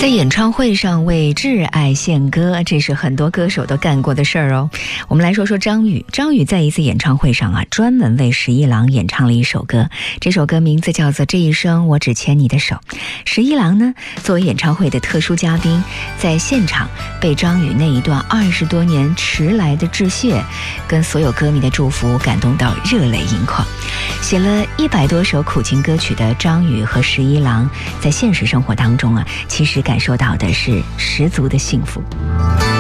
在演唱会上为挚爱献歌，这是很多歌手都干过的事儿哦。我们来说说张宇。张宇在一次演唱会上专门为十一郎演唱了一首歌，这首歌名字叫做《这一生我只牵你的手》。十一郎呢，作为演唱会的特殊嘉宾，在现场被张宇那一段20多年迟来的致谢，跟所有歌迷的祝福感动到热泪盈眶。写了100多首苦情歌曲的张宇和十一郎，在现实生活当中其实感受到的是十足的幸福。